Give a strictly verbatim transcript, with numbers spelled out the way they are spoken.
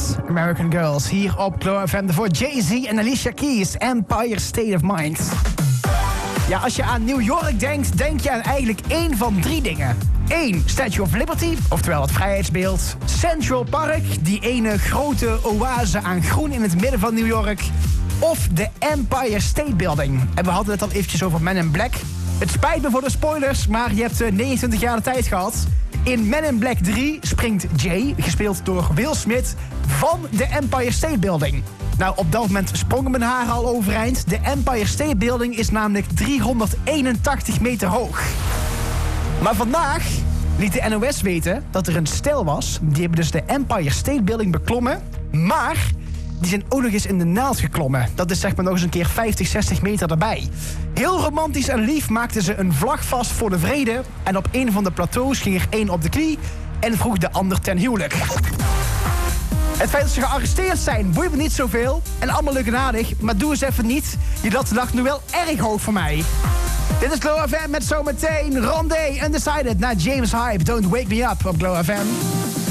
American Girls. Hier op Glow F M voor Jay-Z en Alicia Keys. Empire State of Mind. Ja, als je aan New York denkt, denk je aan eigenlijk één van drie dingen. Eén, Statue of Liberty, oftewel het vrijheidsbeeld. Central Park, die ene grote oase aan groen in het midden van New York. Of de Empire State Building. En we hadden het al eventjes over Men in Black. Het spijt me voor de spoilers, maar je hebt negenentwintig jaar de tijd gehad. In Men in Black drie springt Jay, gespeeld door Will Smith, van de Empire State Building. Nou, op dat moment sprongen mijn haren al overeind. De Empire State Building is namelijk driehonderdeenentachtig meter hoog. Maar vandaag liet de N O S weten dat er een stel was. Die hebben dus de Empire State Building beklommen. Maar die zijn ook nog eens in de naald geklommen. Dat is zeg maar nog eens een keer vijftig, zestig meter erbij. Heel romantisch en lief maakten ze een vlag vast voor de vrede. En op een van de plateaus ging er één op de knie en vroeg de ander ten huwelijk. Het feit dat ze gearresteerd zijn boeit me niet zoveel. En allemaal leuk en aardig, maar doe eens even niet. Je dat lag nu wel erg hoog voor mij. Dit is Glow F M met zometeen Rondé Undecided naar James Hype. Don't Wake Me Up op Glow F M.